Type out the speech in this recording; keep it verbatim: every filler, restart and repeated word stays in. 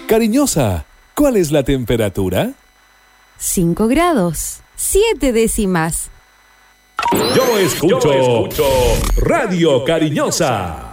Cariñosa, ¿cuál es la temperatura? Cinco grados, siete décimas. Yo escucho, Yo escucho Radio Cariñosa.